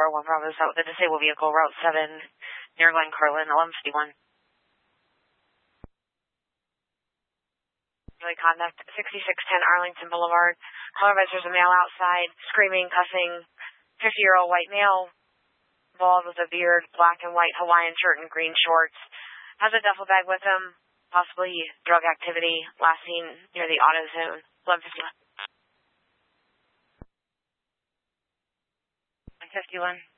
1 Bravo South, the disabled vehicle, Route 7, near Glen Carlin, 1151. Conduct 6610 Arlington Boulevard. Caller advised there's a male outside, screaming, cussing, 50-year-old white male, bald with a beard, black and white Hawaiian shirt and green shorts. Has a duffel bag with him, possibly drug activity, last seen near the AutoZone, 1151. 51.